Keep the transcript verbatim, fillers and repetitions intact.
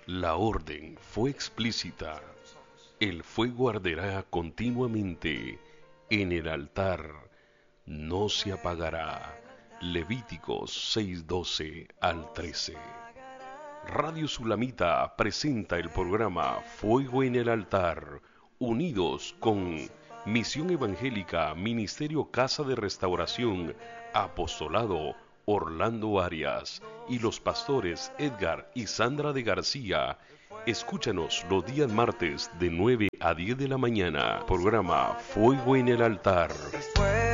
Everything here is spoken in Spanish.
La orden fue explícita. El fuego arderá continuamente. En el altar no se apagará. Levíticos seis doce al trece. Radio Sulamita presenta el programa Fuego en el Altar, unidos con Misión Evangélica, Ministerio Casa de Restauración, Apostolado Orlando Arias y los pastores Edgar y Sandra de García. Escúchanos los días martes de nueve a diez de la mañana. Programa Fuego en el Altar.